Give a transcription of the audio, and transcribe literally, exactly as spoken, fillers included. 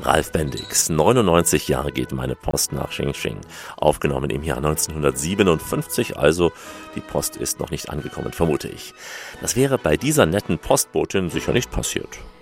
Ralf Bendix, neunundneunzig Jahre geht meine Post nach Xingqing. Aufgenommen im Jahr neunzehnhundertsiebenundfünfzig, also die Post ist noch nicht angekommen, vermute ich. Das wäre bei dieser netten Postbotin sicher nicht passiert.